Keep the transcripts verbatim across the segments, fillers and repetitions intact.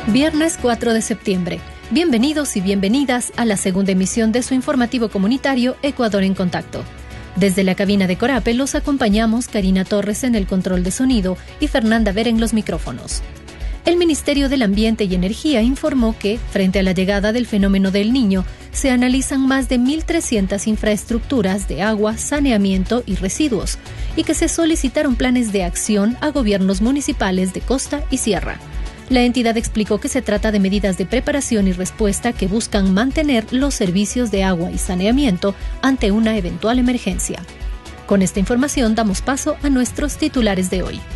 Viernes cuatro de septiembre. Bienvenidos y bienvenidas a la segunda emisión de su informativo comunitario Ecuador en Contacto. Desde la cabina de Corape los acompañamos Karina Torres en el control de sonido y Fernanda Vera en los micrófonos. El Ministerio del Ambiente y Energía informó que, frente a la llegada del fenómeno del Niño, se analizan más de mil trescientas infraestructuras de agua, saneamiento y residuos, y que se solicitaron planes de acción a gobiernos municipales de costa y sierra. La entidad explicó que se trata de medidas de preparación y respuesta que buscan mantener los servicios de agua y saneamiento ante una eventual emergencia. Con esta información damos paso a nuestros titulares de hoy.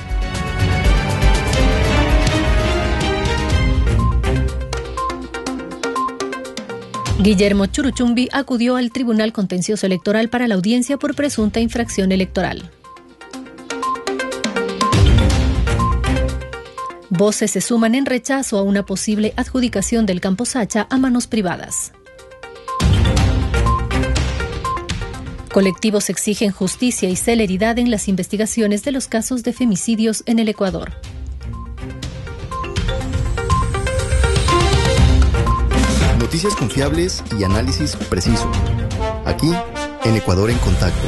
Guillermo Churuchumbi acudió al Tribunal Contencioso Electoral para la audiencia por presunta infracción electoral. Voces se suman en rechazo a una posible adjudicación del Campo Sacha a manos privadas. Colectivos exigen justicia y celeridad en las investigaciones de los casos de femicidios en el Ecuador. Noticias confiables y análisis preciso. Aquí, en Ecuador en Contacto.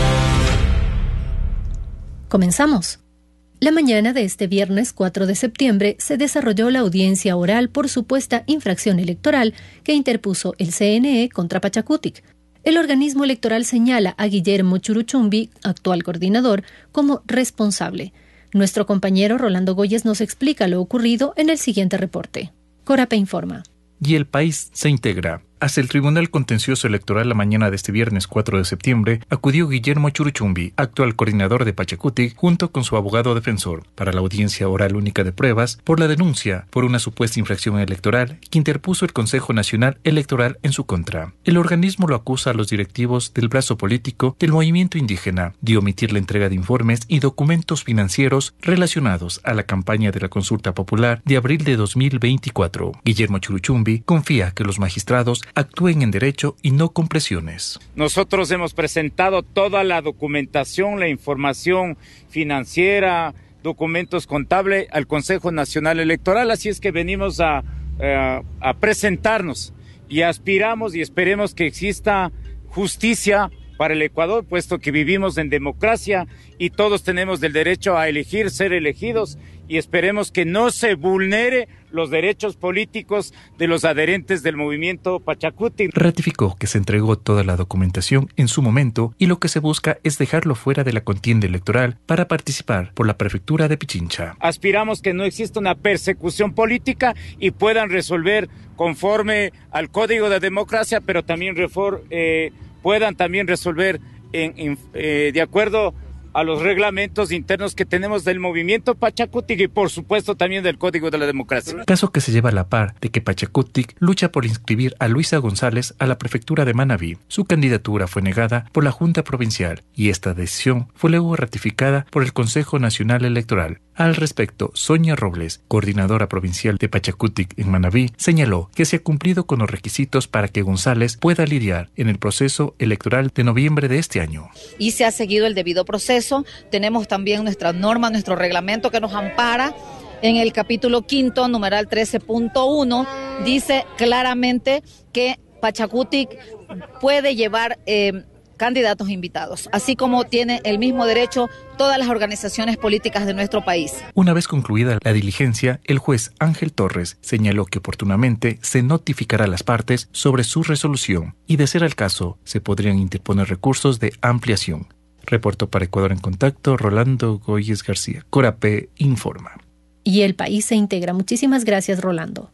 Comenzamos. La mañana de este viernes cuatro de septiembre se desarrolló la audiencia oral por supuesta infracción electoral que interpuso el C N E contra Pachacutic. El organismo electoral señala a Guillermo Churuchumbi, actual coordinador, como responsable. Nuestro compañero Rolando Goyes nos explica lo ocurrido en el siguiente reporte. Corape informa. Y el país se integra. Hasta el Tribunal Contencioso Electoral la mañana de este viernes cuatro de septiembre acudió Guillermo Churuchumbi, actual coordinador de Pachacutic, junto con su abogado defensor, para la audiencia oral única de pruebas por la denuncia por una supuesta infracción electoral que interpuso el Consejo Nacional Electoral en su contra. El organismo lo acusa a los directivos del brazo político del movimiento indígena de omitir la entrega de informes y documentos financieros relacionados a la campaña de la consulta popular de abril de dos mil veinticuatro. Guillermo Churuchumbi confía que los magistrados actúen en derecho y no con presiones. Nosotros hemos presentado toda la documentación, la información financiera, documentos contables al Consejo Nacional Electoral, así es que venimos a, a, a presentarnos y aspiramos y esperemos que exista justicia para el Ecuador, puesto que vivimos en democracia y todos tenemos el derecho a elegir, ser elegidos, y esperemos que no se vulnere los derechos políticos de los adherentes del movimiento Pachacutic. Ratificó que se entregó toda la documentación en su momento y lo que se busca es dejarlo fuera de la contienda electoral para participar por la prefectura de Pichincha. Aspiramos que no exista una persecución política y puedan resolver conforme al Código de Democracia, pero también refor, eh, puedan también resolver en, en, eh, de acuerdo a los reglamentos internos que tenemos del movimiento Pachacutic y por supuesto también del Código de la Democracia. Caso que se lleva a la par de que Pachacutic lucha por inscribir a Luisa González a la prefectura de Manabí. Su candidatura fue negada por la Junta Provincial y esta decisión fue luego ratificada por el Consejo Nacional Electoral. Al respecto, Sonia Robles, coordinadora provincial de Pachacutic en Manabí, señaló que se ha cumplido con los requisitos para que González pueda lidiar en el proceso electoral de noviembre de este año. Y se ha seguido el debido proceso. Tenemos también nuestra norma, nuestro reglamento que nos ampara. En el capítulo quinto, numeral trece punto uno, dice claramente que Pachacutic puede llevar eh, candidatos invitados, así como tiene el mismo derecho todas las organizaciones políticas de nuestro país. Una vez concluida la diligencia, el juez Ángel Torres señaló que oportunamente se notificará a las partes sobre su resolución y, de ser el caso, se podrían interponer recursos de ampliación. Reportó para Ecuador en Contacto Rolando Goyes García. Corape informa. Y el país se integra. Muchísimas gracias, Rolando.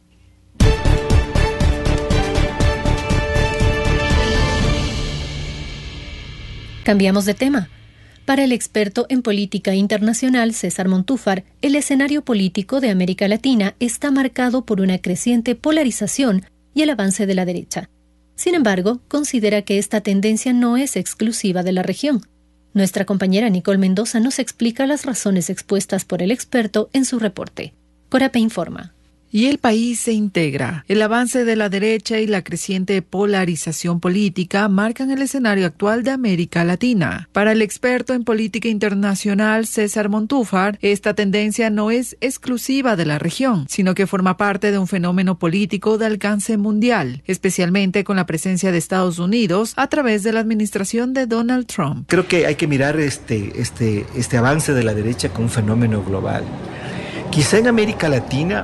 Cambiamos de tema. Para el experto en política internacional César Montúfar, el escenario político de América Latina está marcado por una creciente polarización y el avance de la derecha. Sin embargo, considera que esta tendencia no es exclusiva de la región. Nuestra compañera Nicole Mendoza nos explica las razones expuestas por el experto en su reporte. Corape informa. Y el país se integra. El avance de la derecha y la creciente polarización política marcan el escenario actual de América Latina. Para el experto en política internacional César Montúfar, esta tendencia no es exclusiva de la región, sino que forma parte de un fenómeno político de alcance mundial, especialmente con la presencia de Estados Unidos a través de la administración de Donald Trump. Creo que hay que mirar este, este, este avance de la derecha como un fenómeno global. Quizá en América Latina,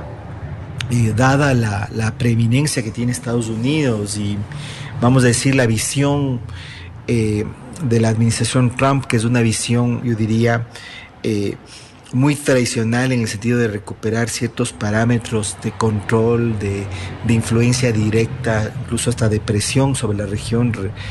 Eh, dada la, la preeminencia que tiene Estados Unidos y, vamos a decir, la visión eh, de la administración Trump, que es una visión, yo diría, eh, muy tradicional en el sentido de recuperar ciertos parámetros de control, de, de influencia directa, incluso hasta de presión sobre la región,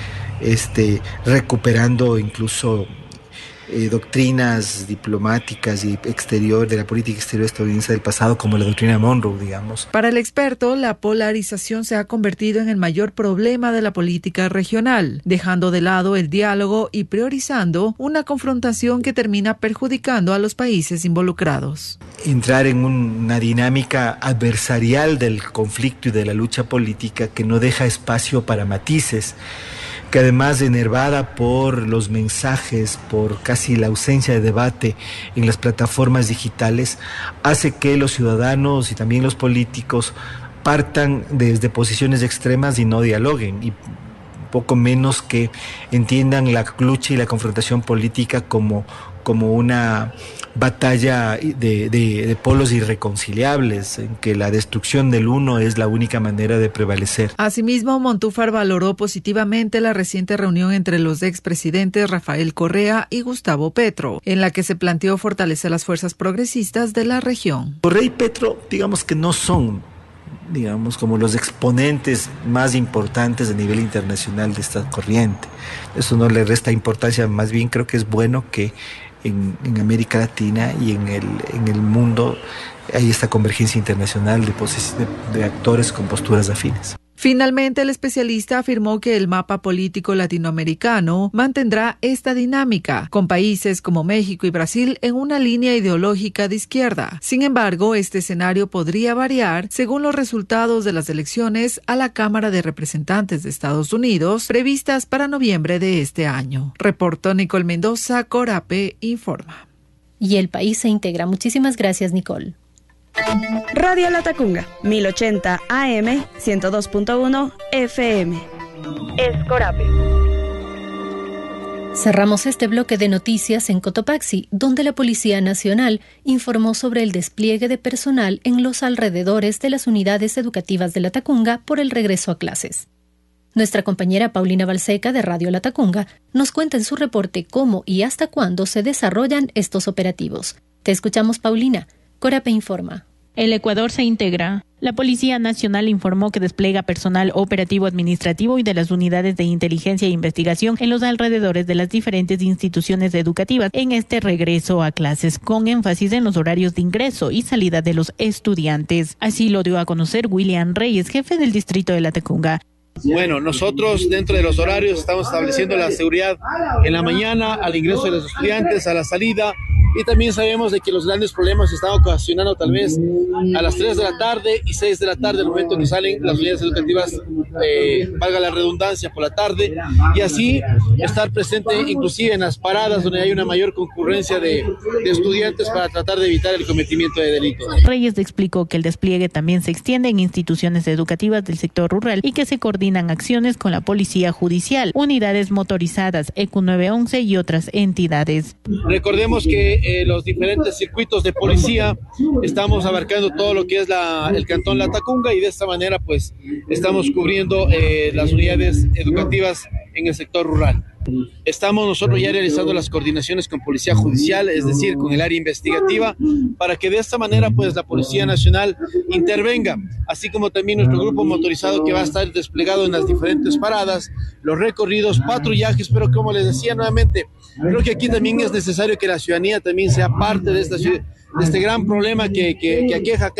este, recuperando incluso Eh, doctrinas diplomáticas y exterior de la política exterior estadounidense del pasado, como la doctrina Monroe, digamos. Para el experto, la polarización se ha convertido en el mayor problema de la política regional, dejando de lado el diálogo y priorizando una confrontación que termina perjudicando a los países involucrados. Entrar en una dinámica adversarial del conflicto y de la lucha política que no deja espacio para matices, que además, enervada por los mensajes, por casi la ausencia de debate en las plataformas digitales, hace que los ciudadanos y también los políticos partan desde posiciones extremas y no dialoguen, y poco menos que entiendan la lucha y la confrontación política como, como una batalla de, de, de polos irreconciliables, en que la destrucción del uno es la única manera de prevalecer. Asimismo, Montúfar valoró positivamente la reciente reunión entre los expresidentes Rafael Correa y Gustavo Petro, en la que se planteó fortalecer las fuerzas progresistas de la región. Correa y Petro, digamos que no son, digamos, como los exponentes más importantes a nivel internacional de esta corriente. Eso no le resta importancia, más bien creo que es bueno que En, en América Latina y en el, en el mundo hay esta convergencia internacional de, de, de actores con posturas afines. Finalmente, el especialista afirmó que el mapa político latinoamericano mantendrá esta dinámica, con países como México y Brasil en una línea ideológica de izquierda. Sin embargo, este escenario podría variar según los resultados de las elecciones a la Cámara de Representantes de Estados Unidos, previstas para noviembre de este año. Reportó Nicole Mendoza, Corape Informa. Y el país se integra. Muchísimas gracias, Nicole. Radio Latacunga, mil ochenta A M, ciento dos punto uno F M. Es Corape. Cerramos este bloque de noticias en Cotopaxi, donde la Policía Nacional informó sobre el despliegue de personal en los alrededores de las unidades educativas de Latacunga por el regreso a clases. Nuestra compañera Paulina Balseca de Radio Latacunga nos cuenta en su reporte cómo y hasta cuándo se desarrollan estos operativos. Te escuchamos, Paulina. Corape informa. El Ecuador se integra. La Policía Nacional informó que despliega personal operativo administrativo y de las unidades de inteligencia e investigación en los alrededores de las diferentes instituciones educativas en este regreso a clases, con énfasis en los horarios de ingreso y salida de los estudiantes. Así lo dio a conocer William Reyes, jefe del distrito de Latacunga. Bueno, nosotros dentro de los horarios estamos estableciendo la seguridad en la mañana, al ingreso de los estudiantes, a la salida, y también sabemos de que los grandes problemas se están ocasionando tal vez a las tres de la tarde y seis de la tarde, el momento en que salen las unidades educativas, eh, valga la redundancia, por la tarde, y así estar presente inclusive en las paradas donde hay una mayor concurrencia de, de estudiantes para tratar de evitar el cometimiento de delitos. Reyes explicó que el despliegue también se extiende en instituciones educativas del sector rural y que se coordinan acciones con la Policía Judicial, unidades motorizadas, E Q nueve once y otras entidades. Recordemos que eh, los diferentes circuitos de policía estamos abarcando todo lo que es la, el cantón Latacunga, y de esta manera pues estamos cubriendo eh, las unidades educativas en el sector rural. Estamos nosotros ya realizando las coordinaciones con Policía Judicial, es decir, con el área investigativa, para que de esta manera pues la Policía Nacional intervenga, así como también nuestro grupo motorizado que va a estar desplegado en las diferentes paradas, los recorridos, patrullajes, pero como les decía nuevamente, creo que aquí también es necesario que la ciudadanía también sea parte de, esta, de este gran problema que, que, que aqueja acá,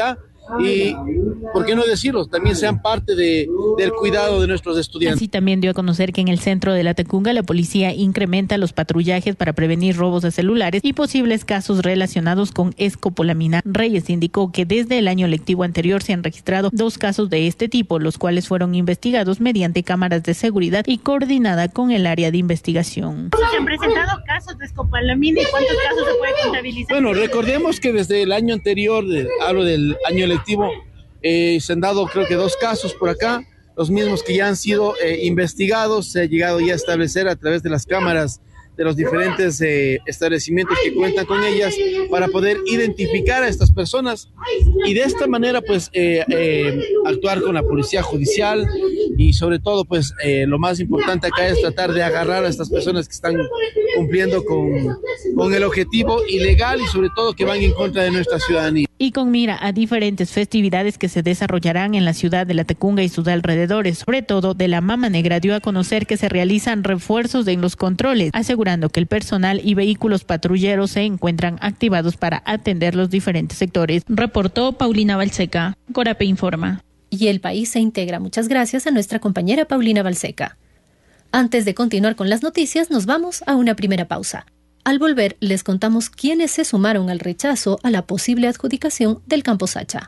y, ¿por qué no decirlo?, también sean parte de, del cuidado de nuestros estudiantes. Así también dio a conocer que en el centro de Latacunga la policía incrementa los patrullajes para prevenir robos de celulares y posibles casos relacionados con escopolamina. Reyes indicó que desde el año lectivo anterior se han registrado dos casos de este tipo, los cuales fueron investigados mediante cámaras de seguridad y coordinada con el área de investigación. ¿Se han presentado casos de escopolamina y cuántos casos se puede contabilizar? Bueno, recordemos que desde el año anterior, de, hablo del año lectivo, eh, se han dado creo que dos casos por acá, los mismos que ya han sido eh, investigados, se ha llegado ya a establecer a través de las cámaras de los diferentes eh, establecimientos que cuentan con ellas para poder identificar a estas personas y de esta manera pues eh, eh, actuar con la policía judicial y sobre todo pues eh, lo más importante acá es tratar de agarrar a estas personas que están cumpliendo con, con el objetivo ilegal y sobre todo que van en contra de nuestra ciudadanía. Y con mira a diferentes festividades que se desarrollarán en la ciudad de Latacunga y sus alrededores, sobre todo de la Mama Negra, dio a conocer que se realizan refuerzos en los controles, asegurando que el personal y vehículos patrulleros se encuentran activados para atender los diferentes sectores. Reportó Paulina Balseca. Corape informa. Y el país se integra. Muchas gracias a nuestra compañera Paulina Balseca. Antes de continuar con las noticias, nos vamos a una primera pausa. Al volver, les contamos quiénes se sumaron al rechazo a la posible adjudicación del Campo Sacha.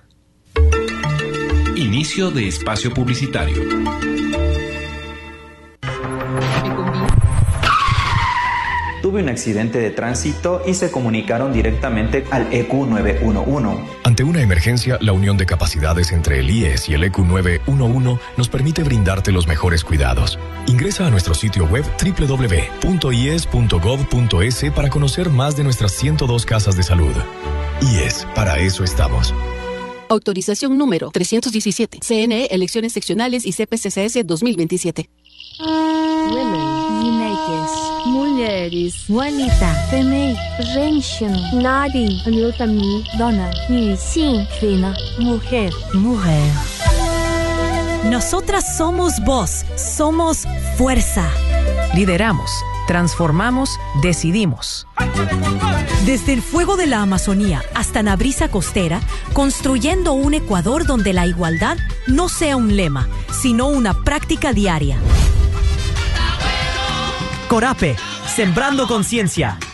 Inicio de espacio publicitario. Tuve un accidente de tránsito y se comunicaron directamente al E Q nueve uno uno. Ante una emergencia, la unión de capacidades entre el I E S y el E Q nueve uno uno nos permite brindarte los mejores cuidados. Ingresa a nuestro sitio web doble u doble u doble u punto i e s punto gov punto e s para conocer más de nuestras ciento dos casas de salud. I E S, para eso estamos. Autorización número trescientos diecisiete. C N E, Elecciones Seccionales y C P C C S dos mil veintisiete. Mulheres, Wanita, Femei, Genshin, Nari, Lutami, Dona, Nisin, Fina, Mujer, Mujer. Nosotras somos voz, somos fuerza. Lideramos, transformamos, decidimos. Desde el fuego de la Amazonía hasta la brisa costera, construyendo un Ecuador donde la igualdad no sea un lema, sino una práctica diaria. Corape, sembrando conciencia.